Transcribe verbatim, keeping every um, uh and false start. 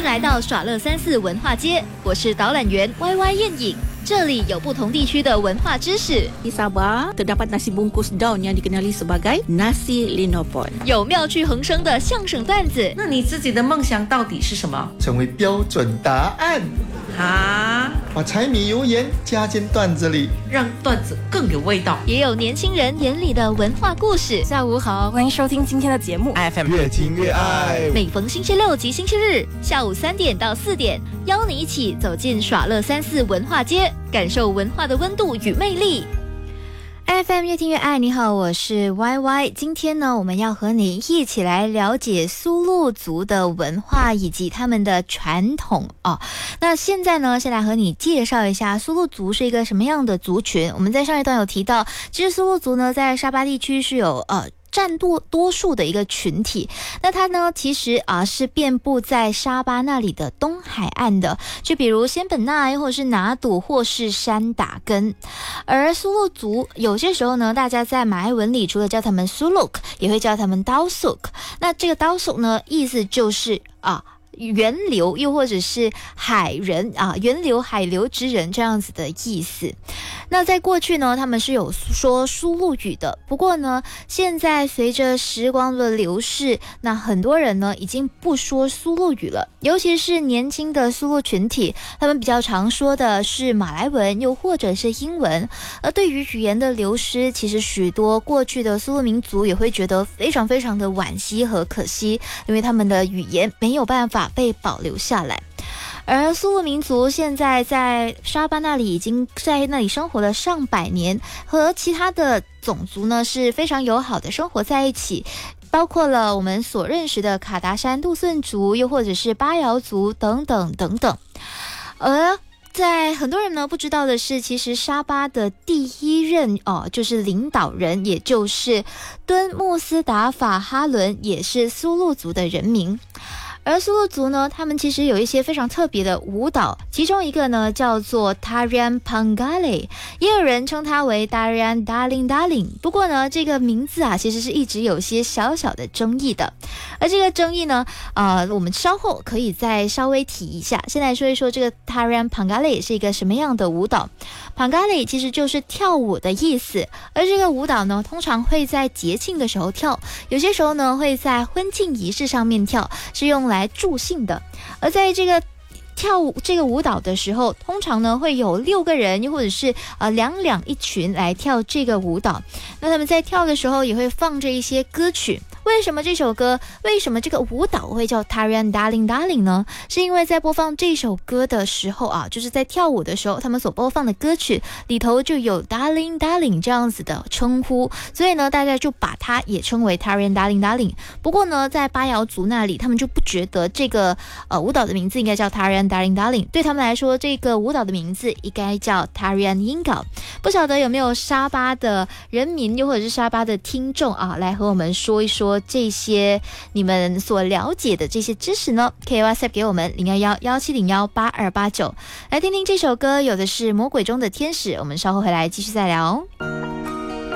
迎来到耍乐三四文化街，我是导览员 Y Y 燕影。这里有不同地区的文化知识。 Di Sabah terdapat nasi bungkus daun yang dikenali sebagai nasi linopon。 有妙趣横生的相声段子。 那你自己的梦想到底是什么？ 成为标准答案。 啊！ 把柴米油盐加进段子里， 让段子更有味道。 也有年轻人眼里的文化故事。 下午好，欢迎收听今天的节目 F M 越听越爱。 每逢星期六及星期日下午三点到四点，邀你一起走进耍乐三四文化街，感受文化的温度与魅力。F M 越听越爱，你好，我是 Y Y。 今天呢，我们要和你一起来了解苏祿族的文化以及他们的传统哦。那现在呢，先来和你介绍一下苏祿族是一个什么样的族群。我们在上一段有提到，其实苏祿族呢，在沙巴地区是有呃占多多数的一个群体，那它呢其实啊是遍布在沙巴那里的东海岸的，就比如仙本那或者是拿督或是山打根。而苏祿族有些时候呢，大家在马来文里除了叫他们苏祿，也会叫他们刀苏。那这个刀苏呢，意思就是啊源流，又或者是海人啊，源流海流之人这样子的意思。那在过去呢，他们是有说苏祿语的，不过呢，现在随着时光的流逝，那很多人呢已经不说苏祿语了，尤其是年轻的苏祿群体，他们比较常说的是马来文，又或者是英文。而对于语言的流失，其实许多过去的苏祿民族也会觉得非常非常的惋惜和可惜，因为他们的语言没有办法被保留下来。而苏祿民族现在在沙巴那里已经在那里生活了上百年，和其他的种族呢是非常友好的生活在一起，包括了我们所认识的卡达山杜顺族，又或者是巴瑶族等等等等。而在很多人呢不知道的是，其实沙巴的第一任哦，就是领导人，也就是敦穆斯达法哈伦，也是苏祿族的人民。而苏祿族呢，他们其实有一些非常特别的舞蹈，其中一个呢叫做 Tarian Panggale， 也有人称它为 Tarian Daling Daling。 不过呢，这个名字啊，其实是一直有些小小的争议的。而这个争议呢，呃，我们稍后可以再稍微提一下。先来说一说这个 Tarian Panggale 是一个什么样的舞蹈。Panggale 其实就是跳舞的意思，而这个舞蹈呢，通常会在节庆的时候跳，有些时候呢会在婚庆仪式上面跳，是用来来助兴的。而在这个跳舞这个舞蹈的时候，通常呢会有六个人，又或者是呃两两一群来跳这个舞蹈。那他们在跳的时候也会放着一些歌曲。为什么这首歌，为什么这个舞蹈会叫 Tarian Daling Daling 呢？是因为在播放这首歌的时候啊，就是在跳舞的时候，他们所播放的歌曲里头就有 Daling Daling 这样子的称呼，所以呢，大家就把它也称为 Tarian Daling Daling。不过呢，在巴瑶族那里，他们就不觉得这个呃舞蹈的名字应该叫 Tarian Daling Daling， 对他们来说，这个舞蹈的名字应该叫 Tarian Yingao。不晓得有没有沙巴的人民，又或者是沙巴的听众啊，来和我们说一说这些你们所了解的这些知识呢？可以 WhatsApp 给我们零幺幺幺七零幺八二八九，来听听这首歌，有的是魔鬼中的天使。我们稍后回来继续再聊。